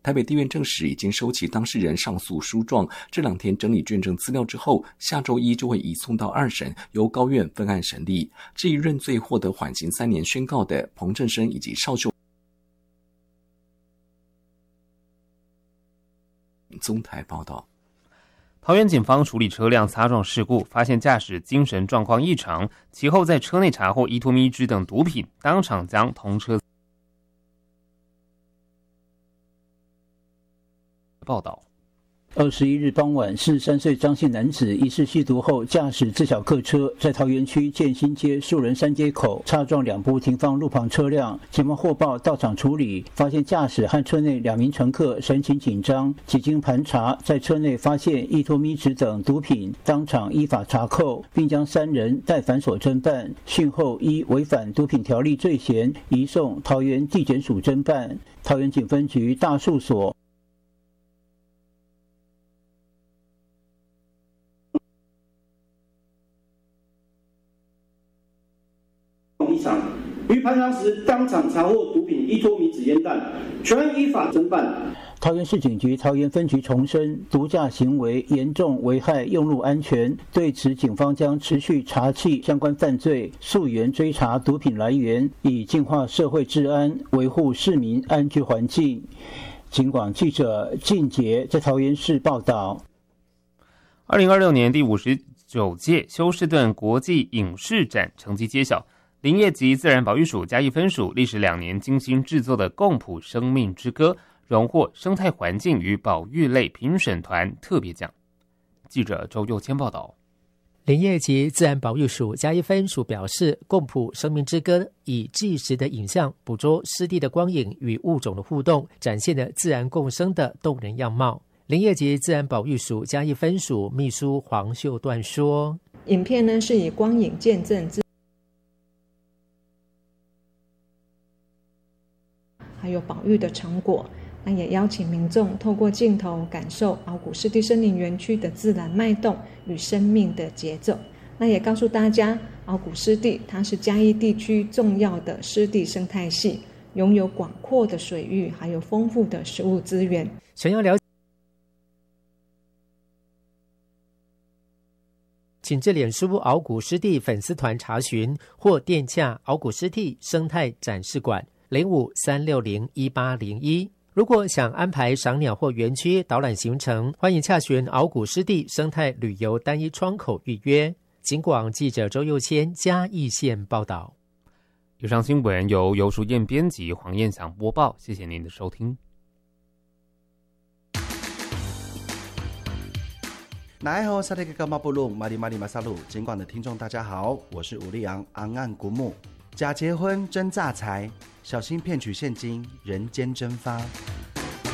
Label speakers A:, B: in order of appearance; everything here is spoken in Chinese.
A: 台北地院证实已经收起当事人上诉书状，这2天整理卷证资料之后，下周1就会移送到2审，由高院分案审理。至于认罪获得缓刑3年宣告的彭正生以及邵秀综台报道。
B: 桃园警方处理车辆擦撞事故，发现驾驶精神状况异常，其后在车内查获依托咪汁等毒品，当场将同车报道。
C: 21日傍晚，43岁张姓男子疑似吸毒后驾驶自小客车，在桃园区建新街树人三街口擦撞2部停放路旁车辆。警方获报到场处理，发现驾驶和车内2名乘客神情紧张，几经盘查，在车内发现依托咪酯等毒品，当场依法查扣，并将3人带反所侦办。讯后依违反毒品条例罪嫌，移送桃园地检署侦办。桃园警分局大树所
D: 于盘查时当场查获毒品依托咪酯烟弹，全案依法侦办。
C: 桃园市警局桃园分局重申，毒驾行为严重危害用路安全，对此警方将持续查缉相关犯罪，溯源追查毒品来源，以净化社会治安，维护市民安居环境。警广记者靳杰在桃园市报道。
B: 2026年第59届休斯顿国际影视展成绩揭晓。林业及自然保育署嘉义分署历时2年精心制作的贡埔生命之歌荣获生态环境与保育类评审团特别奖。记者周佑谦报道。
E: 林业及自然保育署嘉义分署表示，贡埔生命之歌以纪实的影像捕捉湿地的光影与物种的互动，展现了自然共生的动人样貌。林业及自然保育署嘉义分署秘书黄秀段说，
F: 影片呢是以光影见证还有保育的成果，那也邀请民众透过镜头感受鳌骨湿地森林园区的自然脉动与生命的节奏。那也告诉大家，鳌骨湿地它是嘉义地区重要的湿地生态系，拥有广阔的水域，还有丰富的食物资源。
E: 想要了解，请至脸书鳌骨湿地粉丝团查询，或电洽鳌骨湿地生态展示馆05-360-1801。如果想安排赏鸟或园区导览行程，欢迎洽询鳌骨湿地生态旅游单一窗口预约。警广记者周佑谦嘉义县报道。
B: 以上新闻由游淑燕编辑，黄燕祥播报，谢谢您的收听。
G: 奈何萨利格马布鲁马里马里马萨鲁，警广的听众大家好，我是吴立昂昂岸古木。假结婚真诈财，小心骗取现金，人间蒸发。